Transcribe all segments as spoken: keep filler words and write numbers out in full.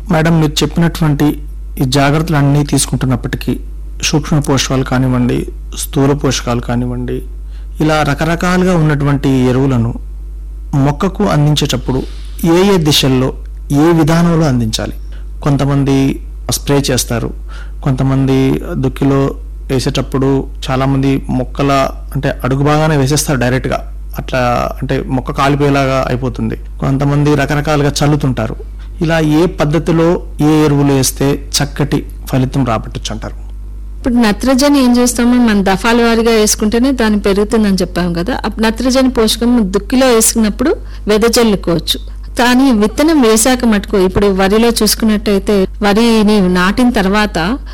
Madam, మీరు చెప్పినటువంటి ఈ జాగ్రత్తలు అన్నీ తీసుకుంటున్నప్పటికీ సూక్ష్మ పోషకాలు కానివ్వండి, స్థూల పోషకాలు కానివ్వండి, ఇలా రకరకాలుగా ఉన్నటువంటి ఎరువులను మొక్కకు అందించేటప్పుడు ఏ ఏ దిశల్లో ఏ విధానంలో అందించాలి? కొంతమంది స్ప్రే చేస్తారు, కొంతమంది దుక్కిలో వేసేటప్పుడు చాలామంది మొక్కల అంటే అడుగు బాగానే వేసేస్తారు డైరెక్ట్గా, అట్లా అంటే మొక్క కాలిపోయేలాగా అయిపోతుంది. కొంతమంది రకరకాలుగా చల్లుతుంటారు. ఇలా ఏ పద్ధతిలో ఏ ఎరువులు వేస్తే చక్కటి ఫలితం రాబట్టచ్చు అంటారు? ఇప్పుడు నత్రజని ఏం చేస్తామో మనం దఫాల వారీగా వేసుకుంటేనే దాన్ని పెరుగుతుందని చెప్పాము కదా. నత్రజని పోషకం దుక్కిలో వేసుకున్నప్పుడు వెదజల్లుకోవచ్చు. కానీ విత్తనం వేసాక మటుకు ఇప్పుడు వరిలో చూసుకున్నట్టయితే వరిని నాటిన తర్వాత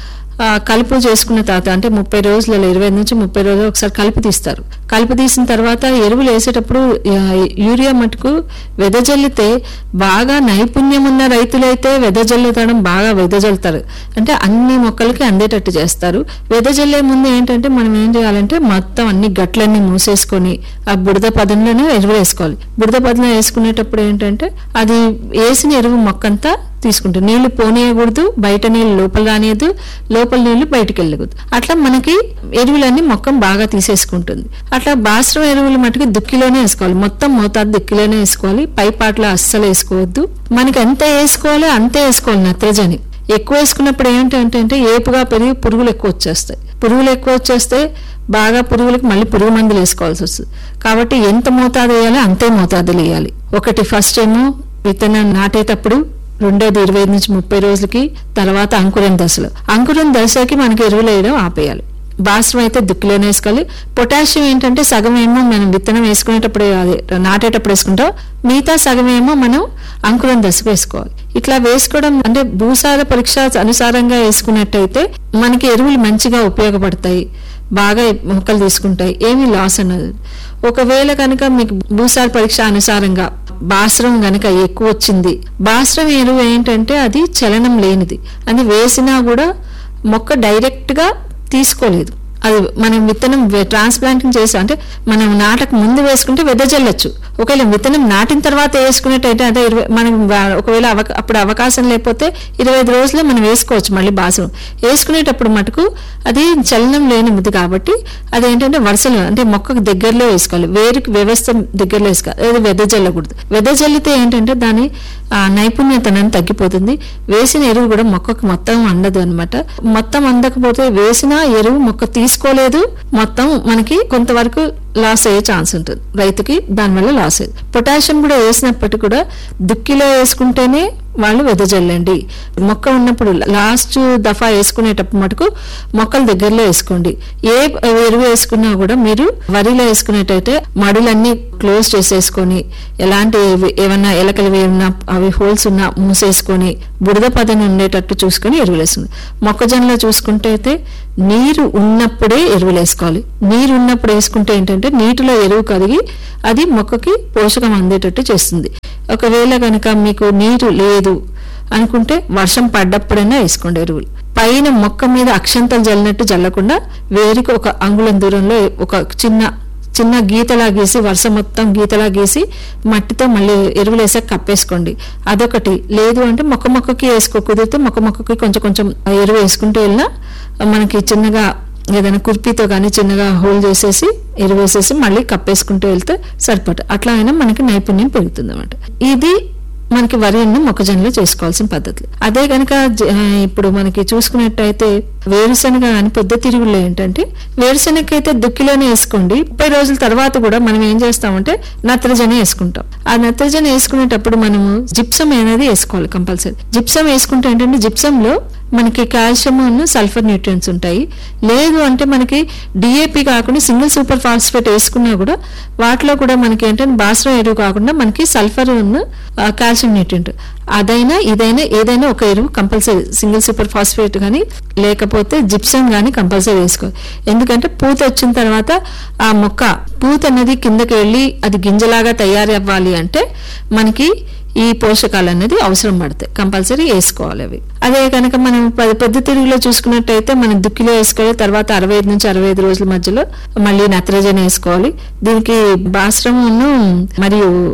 కలుపు చేసుకున్న తర్వాత అంటే ముప్పై రోజులలో ఇరవై నుంచి ముప్పై రోజులు ఒకసారి కలుపు తీస్తారు. కలుపు తీసిన తర్వాత ఎరువులు వేసేటప్పుడు యూరియా మటుకు వెదజల్లితే బాగా నైపుణ్యం ఉన్న రైతులైతే వెదజల్లుతడం బాగా వెదజల్లుతారు, అంటే అన్ని మొక్కలకి అందేటట్టు చేస్తారు. వెదజల్లే ముందు ఏంటంటే మనం ఏం చేయాలంటే మొత్తం అన్ని గట్లన్నీ మూసేసుకొని ఆ బుడద పదంలోనే ఎరువులు వేసుకోవాలి. బుడద పదంలో వేసుకునేటప్పుడు ఏంటంటే అది వేసిన ఎరువు మొక్కంతా తీసుకుంటాం. నీళ్లు పోనీయకూడదు, బయట నీళ్లు లోపల రానియద్దు, లోపల నీళ్లు బయటకు వెళ్ళకూడదు. అట్లా మనకి ఎరువులన్నీ మొక్కం బాగా తీసేసుకుంటుంది. అట్లా బాస్రం ఎరువులు మటుకు దుక్కిలోనే వేసుకోవాలి, మొత్తం మోతాదు దుక్కిలోనే వేసుకోవాలి. పై పాటలో అస్సలు వేసుకోవద్దు. మనకి ఎంత వేసుకోవాలో అంతే వేసుకోవాలి. నత్రజని ఎక్కువ వేసుకున్నప్పుడు ఏంటంటే ఏపుగా పెరిగి పురుగులు ఎక్కువ వచ్చేస్తాయి. పురుగులు ఎక్కువ వచ్చేస్తే బాగా పురుగులకు మళ్ళీ పురుగు మందులు వేసుకోవాల్సి వస్తుంది. కాబట్టి ఎంత మోతాదు వేయాలో అంతే మోతాదులు వేయాలి. ఒకటి ఫస్ట్ ఏమో విత్తనం నాటేటప్పుడు, రెండోది ఇరవై నుంచి ముప్పై రోజులకి, తర్వాత అంకురం దశలో. అంకురం దశకి మనకి ఎరువులు వేయడం ఆపేయాలి. బాస్రం అయితే దుక్కిలోనే వేసుకోవాలి. పొటాషియం ఏంటంటే సగం ఏమో మనం విత్తనం వేసుకునేటప్పుడు అదే నాటేటప్పుడు వేసుకుంటాం, మిగతా సగం ఏమో మనం అంకురం దశకు వేసుకోవాలి. ఇట్లా వేసుకోవడం అంటే భూసార పరీక్ష అనుసారంగా వేసుకున్నట్టయితే మనకి ఎరువులు మంచిగా ఉపయోగపడతాయి, బాగా మొక్కలు తీసుకుంటాయి, ఏమీ లాస్ అన్నది. ఒకవేళ కనుక మీకు భూసార పరీక్ష అనుసారంగా బాస్రం గనక ఎక్కువ వచ్చింది, బాస్రం ఎరువు ఏంటంటే అది చలనం లేనిది, అది వేసినా కూడా మొక్క డైరెక్ట్ గా తీసుకోలేదు. అది మనం విత్తనం ట్రాన్స్ప్లాంటింగ్ చేసాం అంటే మనం నాటకు ముందు వేసుకుంటే వెదజల్లచ్చు. ఒకవేళ విత్తనం నాటిన తర్వాత వేసుకున్నట్టయితే అంటే ఇరవై మనం ఒకవేళ అవకా అప్పుడు అవకాశం లేకపోతే ఇరవై ఐదు రోజులే మనం వేసుకోవచ్చు. మళ్ళీ బాసం వేసుకునేటప్పుడు మటుకు అది చలనం లేనిది కాబట్టి అదేంటంటే వరుసలో అంటే మొక్కకు దగ్గరలో వేసుకోవాలి, వేరుకి వ్యవస్థ దగ్గరలో వేసుకోవాలి. అది వెదజల్లకూడదు. వెదజల్లితే ఏంటంటే దాని నైపుణ్యతనం తగ్గిపోతుంది. వేసిన ఎరువు కూడా మొక్కకు మొత్తం అందదు అనమాట. మొత్తం అందకపోతే వేసిన ఎరువు మొక్క తీసుకోలేదు, మొత్తం మనకి కొంతవరకు లాస్ అయ్యే ఛాన్స్ ఉంటుంది రైతుకి, దానివల్ల లాస్ అయ్యేది. పొటాషియం కూడా వేసినప్పటికీ కూడా దుక్కిలో వేసుకుంటేనే వాళ్ళు వెదజల్లండి. మొక్క ఉన్నప్పుడు లాస్ట్ దఫా వేసుకునేటప్పుడు మటుకు మొక్కల దగ్గరలో వేసుకోండి. ఏ ఎరువు వేసుకున్నా కూడా మీరు వరిలో వేసుకునేటైతే మడులన్నీ క్లోజ్ చేసేసుకొని, ఎలాంటి ఏమన్నా ఎలకలు ఏమన్నా అవి హోల్స్ ఉన్నా మూసేసుకొని బురద పదని ఉండేటట్టు చూసుకొని ఎరువులు వేసుకుంది. మొక్కజొన్నలో చూసుకుంటే అయితే నీరు ఉన్నప్పుడే ఎరువులు వేసుకోవాలి. నీరు ఉన్నప్పుడు వేసుకుంటే ఏంటంటే నీటిలో ఎరువు కరిగి అది మొక్కకి పోషకం అందేటట్టు చేస్తుంది. ఒకవేళ కనుక మీకు నీరు లేదు అనుకుంటే వర్షం పడ్డప్పుడైనా వేసుకోండి ఎరువులు. పైన మొక్క మీద అక్షంతలు జల్లినట్టు జల్లకుండా వేరికి ఒక అంగుళం దూరంలో ఒక చిన్న చిన్న గీతలా గీసి, వర్షం మొత్తం గీతలా గీసి మట్టితో మళ్ళీ ఎరువులు వేసాక కప్పేసుకోండి. అదొకటి. లేదు అంటే మొక్క మొక్కకి వేసుకో, కుదిరితే మొక్క మొక్కకి కొంచెం కొంచెం ఎరువు వేసుకుంటూ వెళ్ళినా మనకి చిన్నగా ఏదైనా కుర్పీతో కానీ చిన్నగా హోల్ చేసేసి ఎరువు వేసేసి మళ్ళీ కప్పేసుకుంటూ వెళ్తే సరిపోతుంది. అట్లా అయినా మనకి నైపుణ్యం పెరుగుతుంది అన్నమాట. ఇది మనకి వరి అన్నం మొక్కజొన్నలో చేసుకోవాల్సిన పద్ధతులు. అదే కనుక ఇప్పుడు మనకి చూసుకున్నట్టయితే వేరుశనగ అని పొద్దుతిరుగుల్లో ఏంటంటే వేరుశనగ అయితే దుక్కిలోనే వేసుకోండి. ముప్పై రోజుల తర్వాత కూడా మనం ఏం చేస్తామంటే నత్రజని వేసుకుంటాం. ఆ నత్రజని వేసుకునేటప్పుడు మనము జిప్సం అనేది వేసుకోవాలి కంపల్సరీ. జిప్సం వేసుకుంటే ఏంటంటే జిప్సంలో మనకి కాల్షియం సల్ఫర్ న్యూట్రియన్స్ ఉంటాయి. లేదు అంటే మనకి డిఏపి కాకుండా సింగిల్ సూపర్ ఫాస్ఫేట్ వేసుకున్నా కూడా వాటిలో కూడా మనకి ఏంటంటే బాస్రం ఎరువు కాకుండా మనకి సల్ఫర్ కాల్షియం న్యూట్రియంట్ అదైనా ఇదైనా ఏదైనా ఒక ఎరువు కంపల్సరీ, సింగిల్ సూపర్ ఫాస్ఫేట్ కానీ లేకపోతే జిప్సం కానీ కంపల్సరీ వేసుకోవాలి. ఎందుకంటే పూత వచ్చిన తర్వాత ఆ మొక్క పూత అనేది కిందకి వెళ్ళి అది గింజలాగా తయారు అవ్వాలి అంటే మనకి ఈ పోషకాలు అనేది అవసరం పడతాయి, కంపల్సరీ వేసుకోవాలి అవి. అదే కనుక మనం పొద్దుతిరుగులో చూసుకున్నట్టయితే మనం దుక్కిలో వేసుకోవాలి. తర్వాత అరవై ఐదు నుంచి అరవై ఐదు రోజుల మధ్యలో మళ్ళీ నత్రజని వేసుకోవాలి. దీనికి బాస్రమును మరియు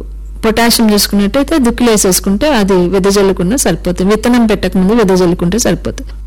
పొటాషియం చూసుకున్నట్టయితే దుక్కిలో వేసేసుకుంటే అది వెదజల్లుకున్నా సరిపోతుంది, విత్తనం పెట్టక ముందు వెదజల్లుకుంటే సరిపోతుంది.